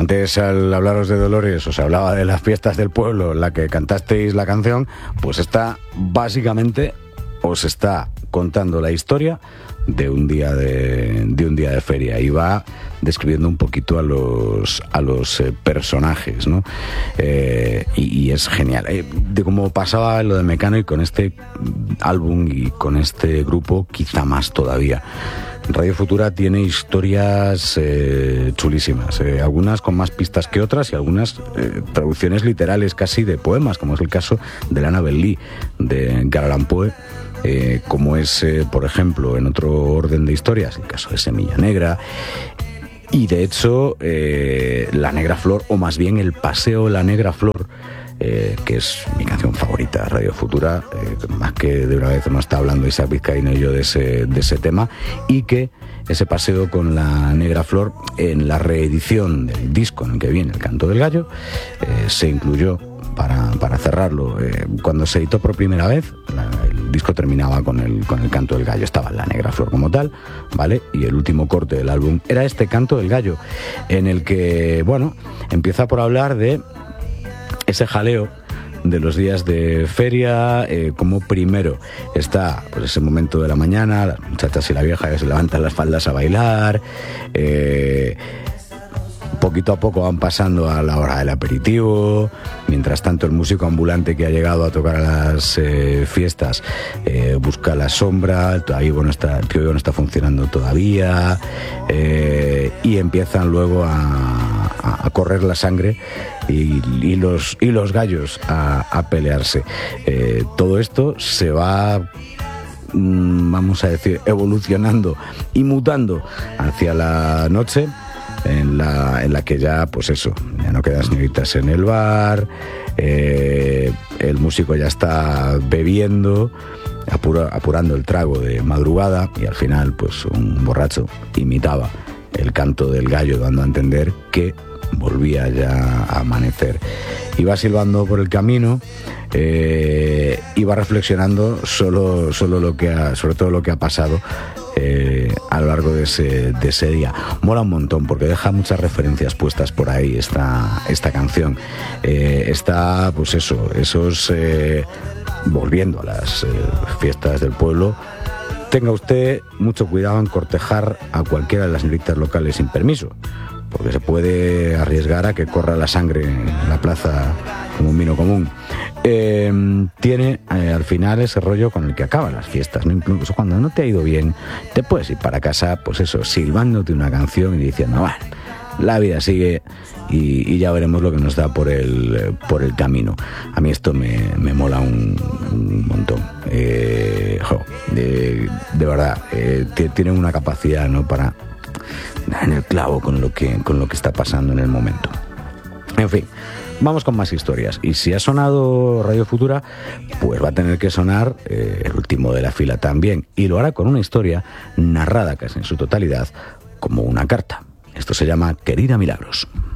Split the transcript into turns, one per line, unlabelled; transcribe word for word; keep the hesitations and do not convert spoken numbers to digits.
Antes, al hablaros de Dolores, os hablaba de las fiestas del pueblo en la que cantasteis la canción. Pues esta básicamente os está contando la historia de un día de, de un día de feria, y va describiendo un poquito a los a los eh, personajes, ¿no? Eh, y, y es genial. Eh, de cómo pasaba lo de Mecano, y con este álbum y con este grupo quizá más todavía. Radio Futura tiene historias eh, chulísimas, eh, algunas con más pistas que otras, y algunas eh, traducciones literales casi de poemas, como es el caso de Annabel Lee, de Edgar Allan Poe. Eh, como es, eh, por ejemplo, en otro orden de historias, el caso de Semilla Negra. Y de hecho, eh, La Negra Flor, o más bien El Paseo La Negra Flor, eh, que es mi canción favorita de Radio Futura, eh, más que de una vez hemos estado hablando Isaac Vizcaíno y yo de ese, de ese tema, y que ese paseo con La Negra Flor, en la reedición del disco en el que viene El Canto del Gallo, eh, se incluyó para, para cerrarlo. Eh, cuando se editó por primera vez, la, el disco terminaba con el, con el Canto del Gallo, estaba La Negra Flor como tal, ¿vale? Y el último corte del álbum era este Canto del Gallo, en el que, bueno, empieza por hablar de ese jaleo de los días de feria, eh, como primero está pues ese momento de la mañana, las muchachas y la vieja que se levantan las faldas a bailar, eh, poquito a poco van pasando a la hora del aperitivo. Mientras tanto, el músico ambulante que ha llegado a tocar a las eh, fiestas eh, busca la sombra, el tío no está, el tío no está funcionando todavía, eh, y empiezan luego a, a, a correr la sangre y, y, los, y los gallos a, a pelearse. Eh, todo esto se va, vamos a decir, evolucionando y mutando hacia la noche, en la, en la que ya, pues eso, ya no quedan señoritas en el bar, eh, el músico ya está bebiendo, apura, apurando el trago de madrugada, y al final, pues un borracho imitaba el canto del gallo, dando a entender que volvía ya a amanecer. Iba silbando por el camino, eh, iba reflexionando solo, solo lo que ha, sobre todo lo que ha pasado Eh, a lo largo de ese, de ese día. Mola un montón porque deja muchas referencias puestas por ahí esta, esta canción. Eh, está, pues eso, esos eh, volviendo a las eh, fiestas del pueblo. Tenga usted mucho cuidado en cortejar a cualquiera de las señoritas locales sin permiso, porque se puede arriesgar a que corra la sangre en la plaza como un vino común. Eh, tiene eh, al final ese rollo con el que acaban las fiestas, ¿no? Incluso cuando no te ha ido bien, te puedes ir para casa, pues eso, silbándote una canción y diciendo, bueno, la vida sigue, y, y ya veremos lo que nos da por el, por el camino. A mí esto me, me mola un, un montón. Eh, jo, de, de verdad, eh, tienen una capacidad, ¿no?, para dar en el clavo con lo que, con lo que está pasando en el momento. En fin, vamos con más historias. Y si ha sonado Radio Futura, pues va a tener que sonar eh, el último de la fila también. Y lo hará con una historia narrada casi en su totalidad como una carta. Esto se llama Querida Milagros.